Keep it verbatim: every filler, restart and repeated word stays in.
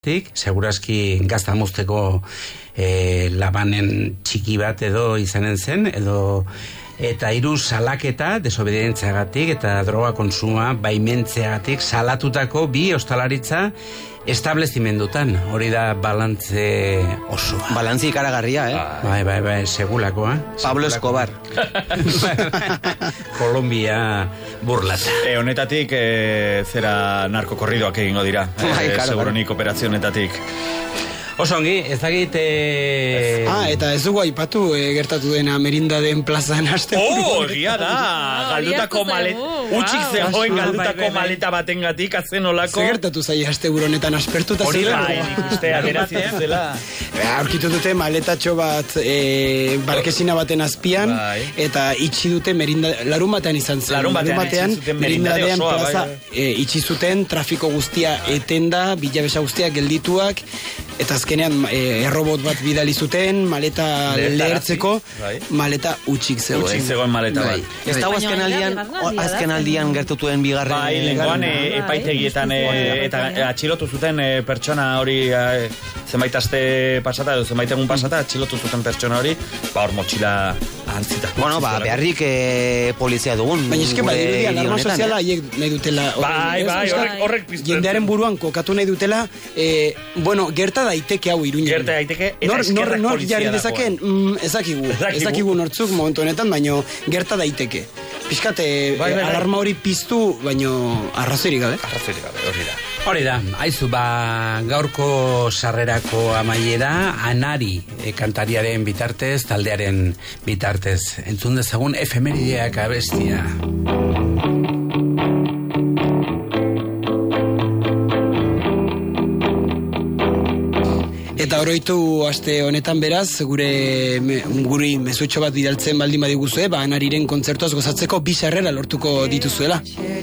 Segurazki gazta mozteko e, labanen txiki bat edo izanen zen, edo eta hiru salaketa desobedientziagatik eta droga konsuma baimentzeagatik salatutako bi ostalaritza establezimendutan. Hori da balantze osoa. Balantzi ikaragarria, eh? Bai, bai, bai, segulakoa. Pablo Escobar. Kolombia burlata. E, honetatik, e, zera narkokorridoak egingo dira. Bai, e, karo, seguronik operazionetatik. Osongi, ez dakit... E... Ah, eta ez dugu aipatu e, gertatu dena Merindaden plazan haste. Oh, egia da! Galdutako maleta... Utxik zegoen galdutako maleta batengatik, azen olako... Ze gertatu zai haste buronetan aspertuta hori zela. bai, nik uste aderatzen zela. Aurkitu dute maletatxo bat e, barkesina baten azpian, bai. Eta itxi dute Merinda... Larun batean izan zen. Larun batean, batean itxi zuten Merindade Merindadean osoa, plaza bai. e, itxi zuten, trafiko guztia etenda, bilabesa guztiak geldituak, eta azkenean e, errobot bat bidali zuten, maleta lehertzeko, bai. Maleta utxik zegoen. Utxik zegoen maleta Bai. bat. Ez dago azken aldian, azken aldian gertutuen bigarren... Bai, lenguan e, epaitegietan e, eta e, atxilotu zuten e, pertsona hori e, zenbait aste pasata edo zenbait egun pasata atxilotu zuten pertsona hori, ba hor motxila antzita. Bueno, ba, beharrik e, polizia dugun. Baina eske bai, gure alarma hiri honetan, soziala eh? haiek nahi dutela. Bai, bai, horrek, horrek piztu. Jendearen buruan kokatu nahi dutela, eh, bueno, gerta daiteke hau Iruñan. Gerta daiteke, eta nor, eskerrak nor, nor polizia jarri dagoen. dezaken, mm, ezakigu, Ezakigu. ezakigu nortzuk momentu honetan, baino gerta daiteke. Piskat, eh, Bai, bai, bai. alarma hori piztu, baino arrazoirik gabe. Arrazoirik gabe, hori da. Hori da, haizu, ba, gaurko sarrerako amaiera Anari e, kantariaren bitartez, taldearen bitartez. Entzun dezagun efemerideak abestia. Eta oroitu aste honetan beraz, gure me, guri mezutxo bat bidaltzen baldin badiguzue, ba Anariren kontzertuaz gozatzeko bi sarrera lortuko dituzuela.